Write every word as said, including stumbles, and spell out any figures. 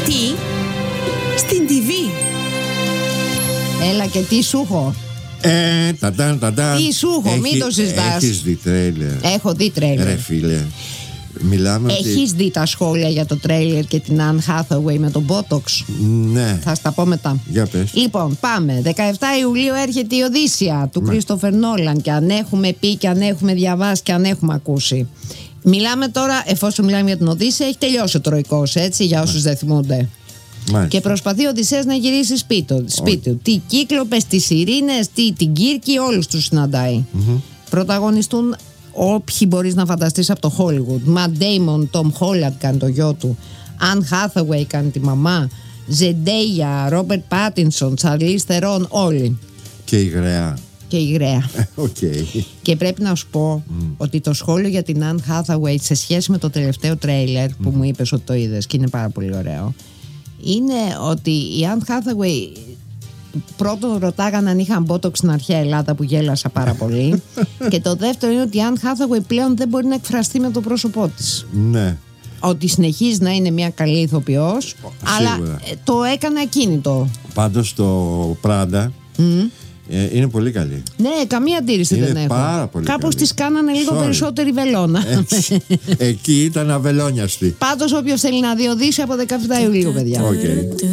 Τι? Στην τι βι. Έλα και τι σου έχω. Ε, ταντάν, ταντάν. Τι σου έχω, μην το συζητάς. Έχεις δει τρέιλερ? Έχω δει τρέιλερ. Ρε φίλε, μιλάμε. Έχεις ότι... δει τα σχόλια για το τρέιλερ και την Anne Hathaway με τον Botox? Ναι. Θα στα πω μετά. Για πες. Λοιπόν, πάμε. δεκαεφτά Ιουλίου έρχεται η Οδύσσεια του Κρίστοφερ Νόλαν. Και αν έχουμε πει και αν έχουμε διαβάσει και αν έχουμε ακούσει. Μιλάμε τώρα, εφόσον μιλάμε για την Οδύσσεια, έχει τελειώσει ο Τροϊκός, έτσι, για όσους δεν θυμούνται. Μάλιστα. Και προσπαθεί ο Οδυσσέας να γυρίσει σπίτι, σπίτι του. Τι Κύκλοπες, τι Ειρήνες, τι την Κύρκη, όλους τους συναντάει. Mm-hmm. Πρωταγωνιστούν όποιοι μπορείς να φανταστείς από το Hollywood. Matt Damon, Tom Holland κάνει το γιο του, Anne Hathaway κάνει τη μαμά, Zendaya, Robert Pattinson, Charlize Theron, όλοι. Και η γραία. Και η γραία. Okay. Και πρέπει να σου πω mm. ότι το σχόλιο για την Anne Hathaway σε σχέση με το τελευταίο τρέιλερ που mm. μου είπες ότι το είδες και είναι πάρα πολύ ωραίο, είναι ότι η Anne Hathaway, πρώτον ρωτάγαν αν είχαν Botox στην αρχαία Ελλάδα, που γέλασα πάρα πολύ. Και το δεύτερο είναι ότι η Anne Hathaway πλέον δεν μπορεί να εκφραστεί με το πρόσωπό της. Ναι. Ότι συνεχίζει να είναι μια καλή ηθοποιός, αλλά το έκανε ακίνητο. Πάντως το Prada mm. ε, είναι πολύ καλή. Ναι, καμία αντίρρηση είναι δεν έχω. Πάρα πολύ Κάπως καλή. τις κάνανε λίγο Sorry. περισσότερη βελόνα. Εκεί ήταν αβελόνιαστη. Πάντως όποιος θέλει να δει Οδύσσεια από δεκαεφτά Ιουλίου, παιδιά. Okay.